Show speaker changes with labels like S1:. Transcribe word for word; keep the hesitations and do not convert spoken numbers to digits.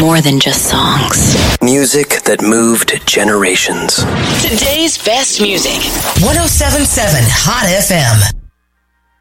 S1: more than just songs.
S2: Music that moved generations.
S3: Today's best music.
S4: one oh seven point seven Hot F M.